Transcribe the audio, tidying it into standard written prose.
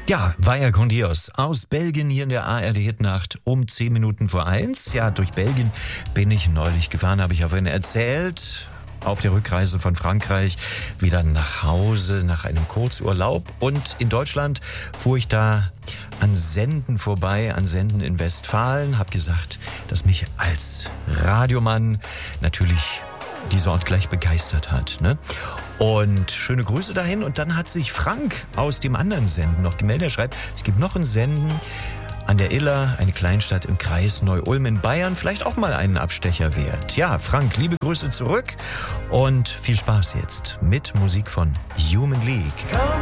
Ja, Vaya con Dios aus Belgien hier in der ARD-Hitnacht um 10 Minuten vor 1. Ja, durch Belgien bin ich neulich gefahren, habe ich ja vorhin erzählt. Auf der Rückreise von Frankreich wieder nach Hause nach einem Kurzurlaub. Und in Deutschland fuhr ich da an Senden vorbei, an Senden in Westfalen. Hab gesagt, dass mich als Radiomann natürlich dieser Ort gleich begeistert hat, ne? Und schöne Grüße dahin. Und dann hat sich Frank aus dem anderen Senden noch gemeldet. Er schreibt, es gibt noch ein Senden an der Iller, eine Kleinstadt im Kreis Neu-Ulm in Bayern. Vielleicht auch mal einen Abstecher wert. Ja, Frank, liebe Grüße zurück und viel Spaß jetzt mit Musik von Human League.